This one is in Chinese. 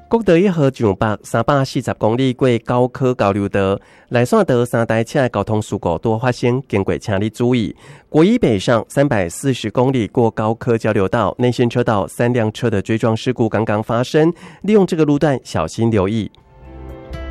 国道1号上北340公里过高科交流道，内线道3台车的交通事故多发生，经过请你注意。国一北上340公里过高科交流道，内线车道3辆车的追撞事故刚刚发生，利用这个路段小心留意。